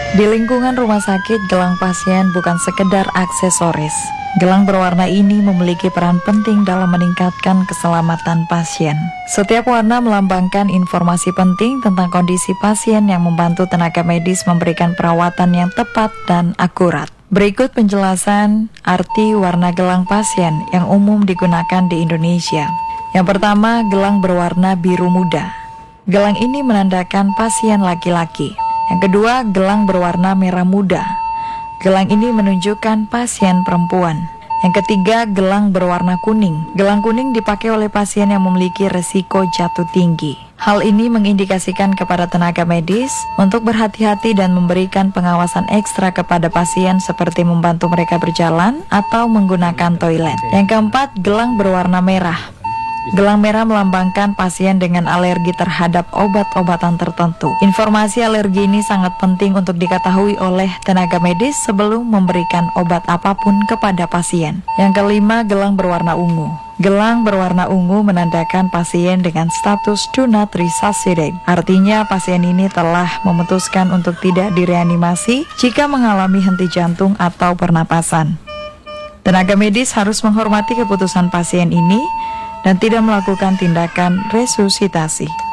Di lingkungan rumah sakit, gelang pasien bukan sekedar aksesoris. Gelang berwarna ini memiliki peran penting dalam meningkatkan keselamatan pasien. Setiap warna melambangkan informasi penting tentang kondisi pasien yang membantu tenaga medis memberikan perawatan yang tepat dan akurat. Berikut penjelasan arti warna gelang pasien yang umum digunakan di Indonesia. Yang pertama, gelang berwarna biru muda. Gelang ini menandakan pasien laki-laki. Yang kedua, gelang berwarna merah muda. Gelang ini menunjukkan pasien perempuan. Yang ketiga, gelang berwarna kuning. Gelang kuning dipakai oleh pasien yang memiliki resiko jatuh tinggi. Hal ini mengindikasikan kepada tenaga medis untuk berhati-hati dan memberikan pengawasan ekstra kepada pasien seperti membantu mereka berjalan atau menggunakan toilet. Yang keempat, gelang berwarna merah. Gelang merah melambangkan pasien dengan alergi terhadap obat-obatan tertentu. Informasi alergi ini sangat penting untuk diketahui oleh tenaga medis sebelum memberikan obat apapun kepada pasien. Yang kelima, gelang berwarna ungu. Gelang berwarna ungu menandakan pasien dengan status do not resuscitate. Artinya pasien ini telah memutuskan untuk tidak direanimasi jika mengalami henti jantung atau pernapasan. Tenaga medis harus menghormati keputusan pasien ini dan tidak melakukan tindakan resusitasi.